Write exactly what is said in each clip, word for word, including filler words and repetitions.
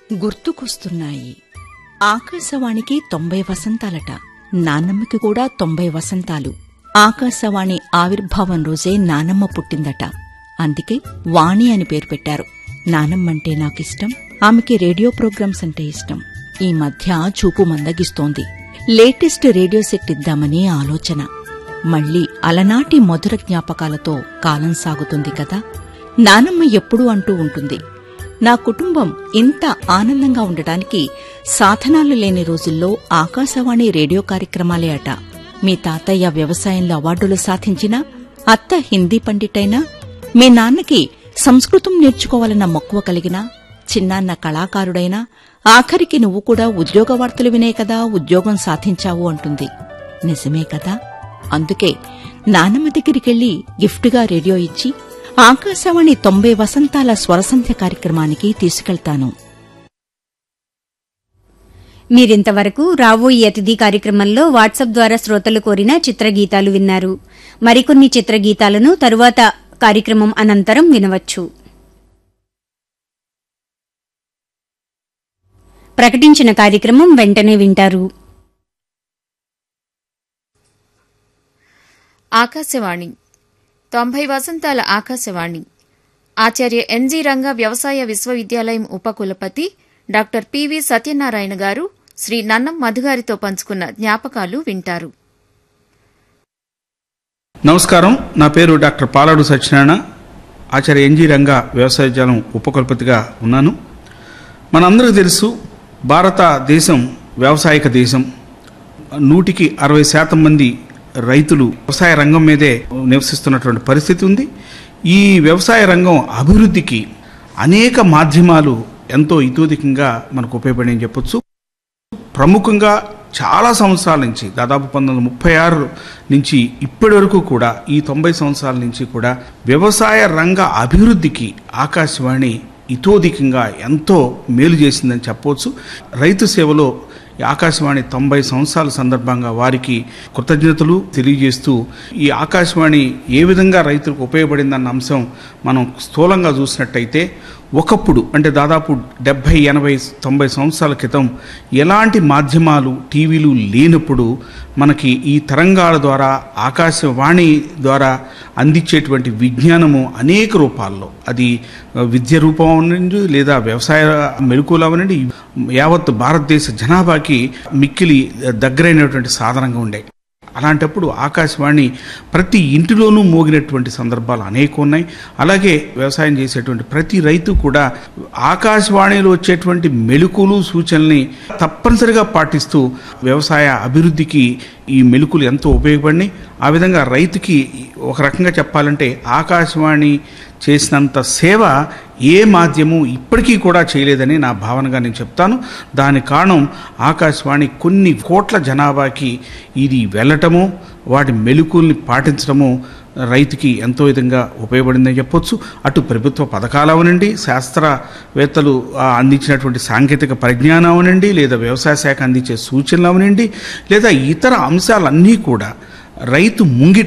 గుర్తుకొస్తున్నాయి. ఆకాశవాణికి తొంభై వసంతాలట. నానమ్మకి కూడా తొంభై వసంతాలు. ఆకాశవాణి ఆవిర్భావం రోజే నానమ్మ పుట్టిందట. అందుకే వాణి అని పేరు పెట్టారు. నానమ్మంటే నాకిష్టం, ఆమెకి రేడియో ప్రోగ్రామ్స్ అంటే ఇష్టం. ఈ మధ్య చూపు మందగిస్తోంది. లేటెస్ట్ రేడియో సెట్ ఇద్దామని ఆలోచన. మళ్లీ అలనాటి మధుర జ్ఞాపకాలతో కాలం సాగుతుంది కదా. నానమ్మ ఎప్పుడూ అంటూ ఉంటుంది, నా కుటుంబం ఇంత ఆనందంగా ఉండటానికి సాధనాలు లేని రోజుల్లో ఆకాశవాణి రేడియో కార్యక్రమాలే అట. మీ తాతయ్య వ్యవసాయంలో అవార్డులు సాధించినా, అత్త హిందీ పండిటైనా, మీ నాన్నకి సంస్కృతం నేర్చుకోవాలన్న మక్కువ కలిగినా, చిన్నాన్న కళాకారుడైనా, ఆఖరికి నువ్వు కూడా ఉద్యోగ వార్తలు వినే కదా ఉద్యోగం సాధించావు అంటుంది. నిజమే కదా. అందుకే నానమ్మ దగ్గరికెళ్లి గిఫ్ట్గా రేడియో ఇచ్చి ఆకాశవాణి తొంభై వసంతాల స్వరసంధ్య కార్యక్రమానికి తీసుకెళ్తాను. మీరింతవరకు రావోయి అతిథి కార్యక్రమంలో వాట్సాప్ ద్వారా శ్రోతలు కోరిన చిత్రగీతాలు విన్నారు. మరికొన్ని చిత్రగీతాలను తరువాత కార్యక్రమం అనంతరం వినవచ్చు. ప్రకటించిన కార్యక్రమం వెంటనే వింటారు. ఆకాశవాణి తొంభై వసంతాల ఆకాశవాణి. ఆచార్య ఎన్జీ రంగా వ్యవసాయ విశ్వవిద్యాలయం ఉపకులపతి డాక్టర్ పివి సత్యనారాయణ గారు శ్రీ నన్నం మధుగారితో పంచుకున్న జ్ఞాపకాలు వింటారు. నమస్కారం. నా పేరు డాక్టర్ పాలాడు సత్యనారాయణ. ఆచార్య ఎన్జీ రంగా వ్యవసాయ విద్యాలయం ఉపకులపతిగా ఉన్నాను. మనందరికీ తెలుసు, భారతదేశం వ్యవసాయక దేశం. నూటికి అరవై శాతం మంది రైతులు వ్యవసాయ రంగం మీదే నివసిస్తున్నటువంటి పరిస్థితి ఉంది. ఈ వ్యవసాయ రంగం అభివృద్ధికి అనేక మాధ్యమాలు ఎంతో ఇతోధికంగా మనకు ఉపయోగపడి చెప్పొచ్చు. ప్రముఖంగా చాలా సంవత్సరాల నుంచి, దాదాపు పంతొమ్మిది వందల ముప్పై ఆరు నుంచి ఇప్పటి వరకు కూడా, ఈ తొంభై సంవత్సరాల నుంచి కూడా వ్యవసాయ రంగ అభివృద్ధికి ఆకాశవాణి ఇతోధికంగా ఎంతో మేలు చేసిందని చెప్పవచ్చు. రైతు సేవలో ఆకాశవాణి తొంభై సంవత్సరాల సందర్భంగా వారికి కృతజ్ఞతలు తెలియజేస్తూ, ఈ ఆకాశవాణి ఏ విధంగా రైతులకు ఉపయోగపడిందన్న అంశం మనం స్థూలంగా చూసినట్టయితే, ఒకప్పుడు అంటే దాదాపు డెబ్బై ఎనభై తొంభై సంవత్సరాల క్రితం ఎలాంటి మాధ్యమాలు టీవీలు లేనప్పుడు మనకి ఈ తరంగాల ద్వారా ఆకాశవాణి ద్వారా అందించేటువంటి విజ్ఞానము అనేక రూపాల్లో, అది విద్య రూపం అవనండి లేదా వ్యవసాయ మెలకువలు అవనండి, యావత్ భారతదేశ జనాభాకి మిక్కిలి దగ్గరైనటువంటి సాధనంగా ఉండే. అలాంటప్పుడు ఆకాశవాణి ప్రతి ఇంటిలోనూ మోగినటువంటి సందర్భాలు అనేక ఉన్నాయి. అలాగే వ్యవసాయం చేసేటువంటి ప్రతి రైతు కూడా ఆకాశవాణిలో వచ్చేటువంటి మెలకువలు సూచనల్ని తప్పనిసరిగా పాటిస్తూ వ్యవసాయ అభివృద్ధికి ఈ మెలకువలు ఎంతో ఉపయోగపడినాయి. ఆ విధంగా రైతుకి ఒక రకంగా చెప్పాలంటే ఆకాశవాణి చేసినంత సేవ ఏ మాధ్యమం ఇప్పటికీ కూడా చేయలేదని నా భావనగా నేను చెప్తాను. దానికి కారణం ఆకాశవాణి కొన్ని కోట్ల జనాభాకి ఇది వెళ్ళటము, వాటి మెలకువల్ని పాటించడము రైతుకి ఎంతో విధంగా ఉపయోగపడిందని చెప్పొచ్చు. అటు ప్రభుత్వ పథకాలు అవనండి, శాస్త్రవేత్తలు అందించినటువంటి సాంకేతిక పరిజ్ఞానం అవనండి, లేదా వ్యవసాయ శాఖ అందించే సూచనలు అవనండి, లేదా ఇతర అంశాలన్నీ కూడా రైతు ముంగిట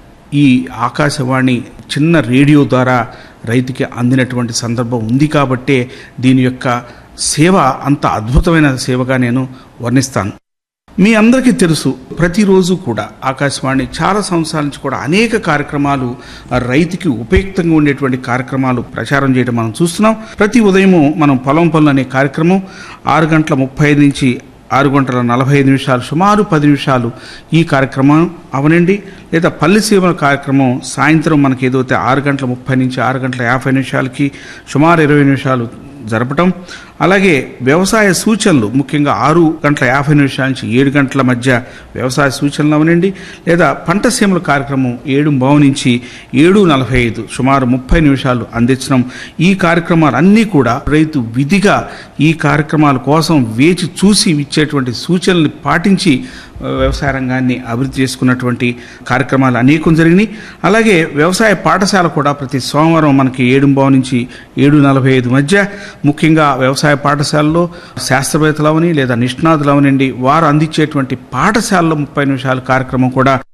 ఈ ఆకాశవాణి చిన్న రేడియో ద్వారా రైతుకి అందినటువంటి సందర్భం ఉంది. కాబట్టే దీని యొక్క సేవ అంత అద్భుతమైన సేవగా నేను వర్ణిస్తాను. మీ అందరికీ తెలుసు, ప్రతిరోజు కూడా ఆకాశవాణి చాలా సంవత్సరాల నుంచి కూడా అనేక కార్యక్రమాలు, రైతుకి ఉపయుక్తంగా ఉండేటువంటి కార్యక్రమాలు ప్రచారం చేయడం మనం చూస్తున్నాం. ప్రతి ఉదయము మనం పొలం పనులు అనే కార్యక్రమం ఆరు గంటల ముప్పై ఐదు నుంచి ఆరు గంటల నలభై ఐదు నిమిషాలు సుమారు పది నిమిషాలు ఈ కార్యక్రమం అవనండి, లేదా పల్లె సీమల కార్యక్రమం సాయంత్రం మనకి ఏదైతే ఆరు గంటల ముప్పై నుంచి ఆరు గంటల యాభై నిమిషాలకి సుమారు ఇరవై నిమిషాలు జరపటం. అలాగే వ్యవసాయ సూచనలు ముఖ్యంగా ఆరు గంటల యాభై నిమిషాల నుంచి ఏడు గంటల మధ్య వ్యవసాయ సూచనలు అవనండి, లేదా పంట సీమల కార్యక్రమం ఏడు బావు నుంచి ఏడు నలభై ఐదు సుమారు ముప్పై నిమిషాలు అందించడం. ఈ కార్యక్రమాలన్నీ కూడా రైతు విధిగా ఈ కార్యక్రమాల కోసం వేచి చూసి ఇచ్చేటువంటి సూచనలు పాటించి వ్యవసాయ రంగాన్ని అభివృద్ధి చేసుకున్నటువంటి కార్యక్రమాలు అనేకం జరిగినాయి. అలాగే వ్యవసాయ పాఠశాల కూడా ప్రతి సోమవారం మనకి ఏడు బావు నుంచి ఏడు నలభై ఐదు మధ్య ముఖ్యంగా వ్యవసాయ పాఠశాలలో శాస్త్రవేత్తలు అవని లేదా నిష్ణాతులు అవనండి వారు అందించేటువంటి పాఠశాలలో ముప్పై నిమిషాల కార్యక్రమం కూడా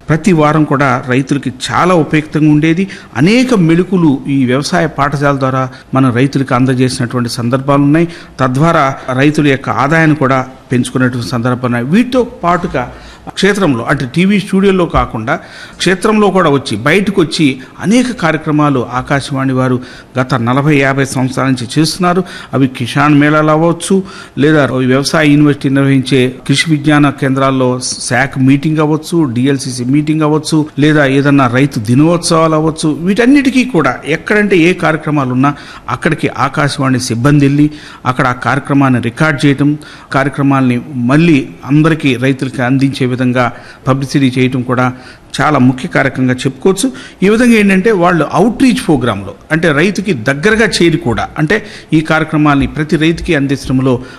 ప్రతి వారం కూడా రైతులకి చాలా ఉపయుక్తంగా ఉండేది. అనేక మెళుకులు ఈ వ్యవసాయ పాఠశాల ద్వారా మన రైతులకు అందజేసినటువంటి సందర్భాలు ఉన్నాయి. తద్వారా రైతుల యొక్క ఆదాయాన్ని కూడా పెంచుకునేటువంటి సందర్భాలు ఉన్నాయి. వీటితో పాటుగా క్షేత్రంలో అంటే టీవీ స్టూడియోలో కాకుండా క్షేత్రంలో కూడా వచ్చి బయటకు వచ్చి అనేక కార్యక్రమాలు ఆకాశవాణి వారు గత నలభై యాభై సంవత్సరాల నుంచి చేస్తున్నారు. అవి కిసాన్ మేళాలు అవ్వచ్చు, లేదా వ్యవసాయ యూనివర్సిటీ నిర్వహించే కృషి విజ్ఞాన కేంద్రాల్లో శాఖ మీటింగ్ అవ్వచ్చు, డిఎల్సిసి మీటింగ్ అవ్వచ్చు, లేదా ఏదన్నా రైతు దినోత్సవాలు అవ్వచ్చు. వీటన్నిటికీ కూడా ఎక్కడంటే ఏ కార్యక్రమాలు ఉన్నా అక్కడికి ఆకాశవాణి సిబ్బంది వెళ్ళి అక్కడ ఆ కార్యక్రమాన్ని రికార్డ్ చేయటం, కార్యక్రమాల్ని మళ్ళీ అందరికీ రైతులకి అందించే విధంగా పబ్లిసిటీ చేయటం కూడా చాలా ముఖ్య కార్యక్రమంగా చెప్పుకోవచ్చు. ఈ విధంగా ఏంటంటే వాళ్ళు అవుట్ రీచ్ ప్రోగ్రాంలో అంటే రైతుకి దగ్గరగా చేరి కూడా అంటే ఈ కార్యక్రమాన్ని ప్రతి రైతుకి అందించడంలో